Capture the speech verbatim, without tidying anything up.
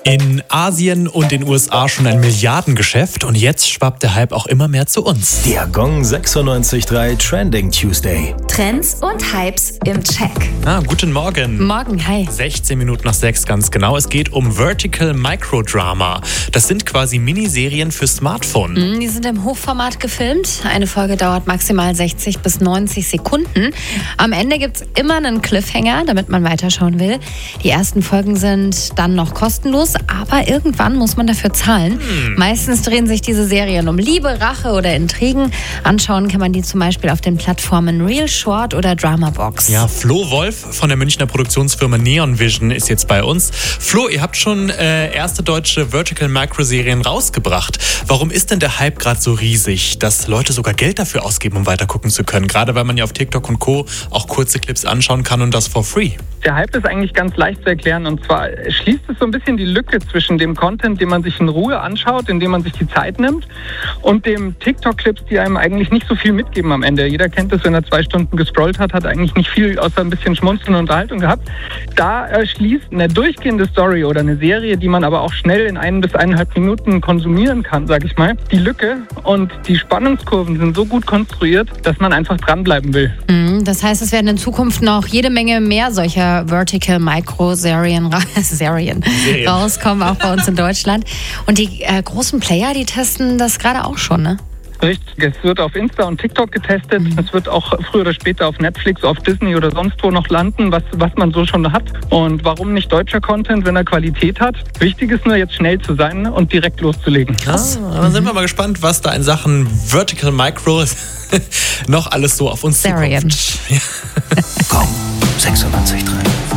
In Asien und den U S A schon ein Milliardengeschäft und jetzt schwappt der Hype auch immer mehr zu uns. Der Gong sechsundneunzig Komma drei Trending Tuesday. Trends und Hypes im Check. Ah, guten Morgen. Morgen, hi. sechzehn Minuten nach sechs ganz genau. Es geht um Vertical Microdrama. Das sind quasi Miniserien für Smartphone. Die sind im Hochformat gefilmt. Eine Folge dauert maximal sechzig bis neunzig Sekunden. Am Ende gibt es immer einen Cliffhanger, damit man weiterschauen will. Die ersten Folgen sind dann noch kostenlos, aber irgendwann muss man dafür zahlen. Hm. Meistens drehen sich diese Serien um Liebe, Rache oder Intrigen. Anschauen kann man die zum Beispiel auf den Plattformen Real Short oder Dramabox. Ja, Flo Wolf von der Münchner Produktionsfirma Neon Vision ist jetzt bei uns. Flo, ihr habt schon äh, erste deutsche Vertical Micro-Serien rausgebracht. Warum ist denn der Hype gerade so riesig, dass Leute sogar Geld dafür ausgeben, um weiter gucken zu können? Gerade weil man ja auf TikTok und Co. auch kurze Clips anschauen kann und das for free. Der Hype ist eigentlich ganz leicht zu erklären, und zwar schließt es so ein bisschen die Lücke zwischen dem Content, den man sich in Ruhe anschaut, indem man sich die Zeit nimmt, und dem TikTok-Clips, die einem eigentlich nicht so viel mitgeben am Ende. Jeder kennt es, wenn er zwei Stunden gescrollt hat, hat eigentlich nicht viel außer ein bisschen Schmunzeln und Unterhaltung gehabt. Da äh, schließt eine durchgehende Story oder eine Serie, die man aber auch schnell in ein bis eineinhalb Minuten konsumieren kann, sag ich mal, die Lücke, und die Spannungskurven sind so gut konstruiert, dass man einfach dranbleiben will. Das heißt, es werden in Zukunft noch jede Menge mehr solcher Vertical Micro-Serien ra- Serien rauskommen, auch bei uns in Deutschland. Und die äh, großen Player, die testen das gerade auch schon, ne? Richtig, es wird auf Insta und TikTok getestet. Mhm. Es wird auch früher oder später auf Netflix, auf Disney oder sonst wo noch landen, was, was man so schon hat. Und warum nicht deutscher Content, wenn er Qualität hat? Wichtig ist nur, jetzt schnell zu sein und direkt loszulegen. Krass. Ah, dann sind wir mal gespannt, was da in Sachen Vertical Micro noch alles so auf uns Serien. zukommt. Ja. Gong sechsundneunzig Komma drei.